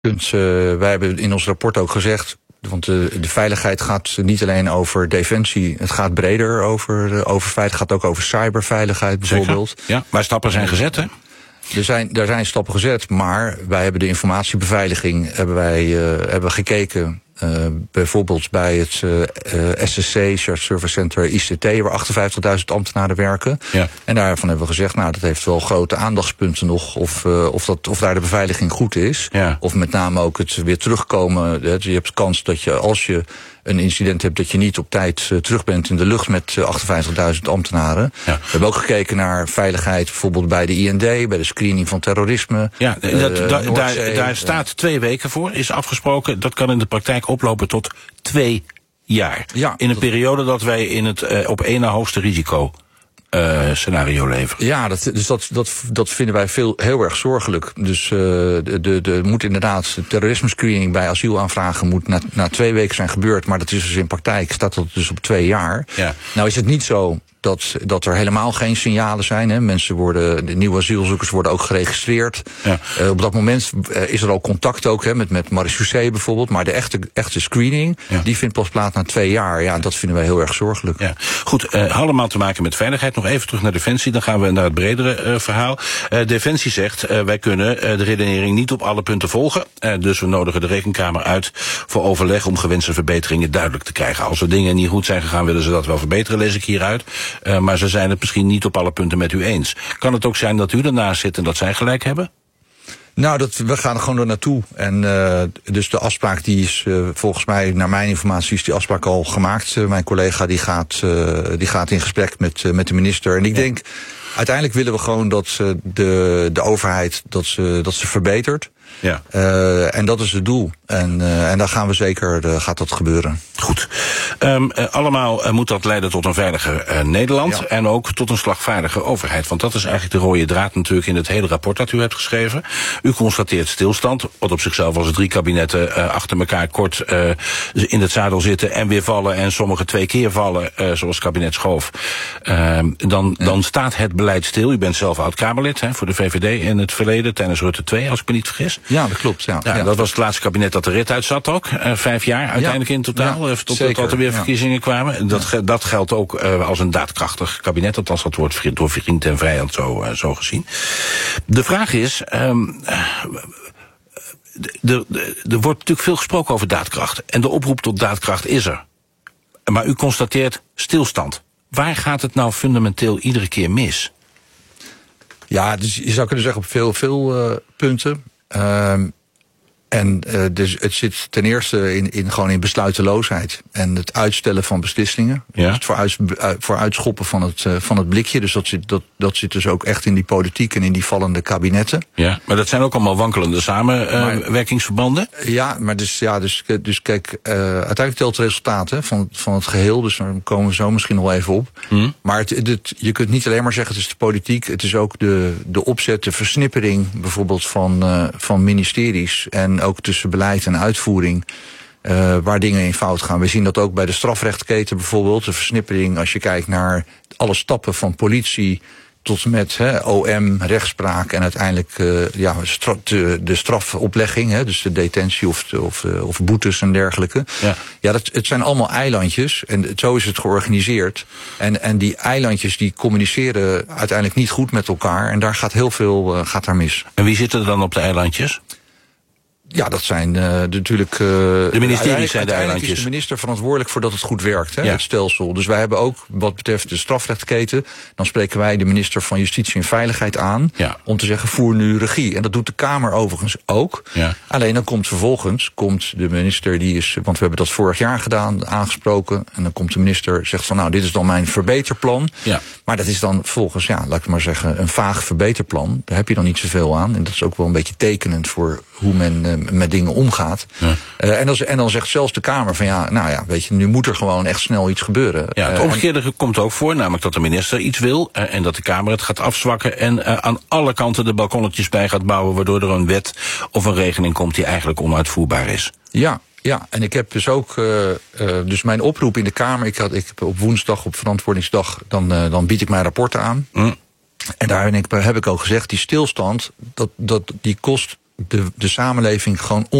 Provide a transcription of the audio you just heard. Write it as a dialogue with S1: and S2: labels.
S1: Wij hebben in ons rapport ook gezegd, want de veiligheid gaat niet alleen over defensie, het gaat breder over veiligheid, het gaat ook over cyberveiligheid bijvoorbeeld.
S2: Zeker? Ja, maar stappen zijn gezet, hè?
S1: Er zijn stappen gezet, maar wij hebben de informatiebeveiliging hebben gekeken. Bijvoorbeeld bij het SSC, Shared Service Center ICT, waar 58.000 ambtenaren werken. Ja. En daarvan hebben we gezegd, nou, dat heeft wel grote aandachtspunten nog, of daar de beveiliging goed is. Ja. Of met name ook het weer terugkomen. Je hebt kans dat je, als je een incident hebt, dat je niet op tijd terug bent in de lucht met 58.000 ambtenaren. Ja. We hebben ook gekeken naar veiligheid, bijvoorbeeld bij de IND, bij de screening van terrorisme. Ja,
S2: daar staat 2 weken voor, is afgesproken. Dat kan in de praktijk oplopen tot 2 jaar. Ja, in een periode dat wij in het op één na hoogste risico scenario leveren.
S1: Ja, dat vinden wij heel erg zorgelijk. Dus moet inderdaad terrorisme-screening bij asielaanvragen moet na 2 weken zijn gebeurd, maar dat is dus in praktijk, staat dat dus op 2 jaar. Ja. Nou is het niet zo dat er helemaal geen signalen zijn. Hè. De nieuwe asielzoekers worden ook geregistreerd. Ja. Op dat moment is er al contact ook, hè, met marechaussee bijvoorbeeld. Maar de echte screening, die vindt pas plaats na 2 jaar. Ja, dat vinden wij heel erg zorgelijk. Ja.
S2: Goed, allemaal te maken met veiligheid. Nog even terug naar Defensie, dan gaan we naar het bredere verhaal. Defensie zegt, wij kunnen de redenering niet op alle punten volgen. Dus we nodigen de Rekenkamer uit voor overleg om gewenste verbeteringen duidelijk te krijgen. Als er dingen niet goed zijn gegaan, willen ze dat wel verbeteren, lees ik hieruit. Maar ze zijn het misschien niet op alle punten met u eens. Kan het ook zijn dat u ernaast zit en dat zij gelijk hebben?
S1: Nou, we gaan er gewoon door naartoe. En dus de afspraak die is volgens mij, naar mijn informatie, is die afspraak al gemaakt. Mijn collega die gaat in gesprek met de minister. En ik denk, uiteindelijk willen we gewoon dat de overheid dat ze verbetert. Ja. En dat is het doel. En daar gaan we zeker, gaat dat gebeuren.
S2: Goed. Allemaal moet dat leiden tot een veiliger Nederland. Ja. En ook tot een slagvaardige overheid. Want dat is eigenlijk de rode draad natuurlijk in het hele rapport dat u hebt geschreven. U constateert stilstand. Wat op zichzelf als 3 kabinetten achter elkaar kort in het zadel zitten en weer vallen. En sommige 2 keer vallen, zoals het kabinet Schoof. Dan staat het beleid stil. U bent zelf oud-Kamerlid voor de VVD in het verleden, tijdens Rutte 2, als ik me niet vergis.
S1: Ja, dat klopt. Ja.
S2: Dat was het laatste kabinet dat de rit uit zat ook. 5 jaar uiteindelijk in totaal. Tot er weer verkiezingen kwamen. Dat geldt ook als een daadkrachtig kabinet. Althans, dat wordt door vriend en vijand zo gezien. De vraag is, er wordt natuurlijk veel gesproken over daadkracht. En de oproep tot daadkracht is er. Maar u constateert stilstand. Waar gaat het nou fundamenteel iedere keer mis?
S1: Ja, dus je zou kunnen zeggen op veel punten. Dus het zit ten eerste gewoon in besluiteloosheid en het uitstellen van beslissingen. Ja. Dus het vooruitschoppen van het blikje. Dus dat zit dus ook echt in die politiek en in die vallende kabinetten. Ja,
S2: maar dat zijn ook allemaal wankelende samenwerkingsverbanden.
S1: Ja, maar dus kijk, uiteindelijk telt het resultaat van het geheel. Dus daar komen we zo misschien nog wel even op. Maar je kunt niet alleen maar zeggen het is de politiek. Het is ook de opzet, de versnippering bijvoorbeeld van ministeries en ook tussen beleid en uitvoering, waar dingen in fout gaan. We zien dat ook bij de strafrechtketen bijvoorbeeld. De versnippering als je kijkt naar alle stappen van politie tot en met OM, rechtspraak en uiteindelijk de strafoplegging, dus de detentie of boetes en dergelijke. Ja, het zijn allemaal eilandjes en zo is het georganiseerd. En die eilandjes die communiceren uiteindelijk niet goed met elkaar en daar gaat heel veel daar mis.
S2: En wie zitten er dan op de eilandjes?
S1: Ja, dat zijn natuurlijk.
S2: De ministeries zijn de eilandjes.
S1: Is de minister verantwoordelijk voor dat het goed werkt, het stelsel. Dus wij hebben ook, wat betreft de strafrechtketen, dan spreken wij de minister van Justitie en Veiligheid aan om te zeggen: voer nu regie. En dat doet de Kamer overigens ook. Ja. Alleen dan komt vervolgens de minister, want we hebben dat vorig jaar gedaan, aangesproken. En dan komt de minister, zegt van: nou, dit is dan mijn verbeterplan. Ja. Maar dat is dan volgens, laat ik maar zeggen, een vaag verbeterplan. Daar heb je dan niet zoveel aan. En dat is ook wel een beetje tekenend voor hoe men met dingen omgaat. Ja. En dan zegt zelfs de Kamer van weet je, nu moet er gewoon echt snel iets gebeuren.
S2: Ja, het omgekeerde komt ook voor, namelijk dat de minister iets wil en dat de Kamer het gaat afzwakken en aan alle kanten de balkonnetjes bij gaat bouwen, waardoor er een wet of een regeling komt die eigenlijk onuitvoerbaar is.
S1: Ja, en ik heb dus ook, dus mijn oproep in de Kamer, ik heb op woensdag, op verantwoordingsdag, dan bied ik mijn rapporten aan. En daarin heb ik ook gezegd, die stilstand, die kost de samenleving gewoon